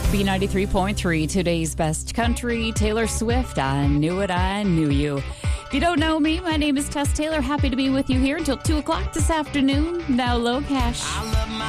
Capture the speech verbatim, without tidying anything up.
B ninety-three point three, today's best country, Taylor Swift, I Knew It, I Knew You. If you don't know me, my name is Tess Taylor. Happy to be with you here until two o'clock this afternoon. Now, low cash. I love my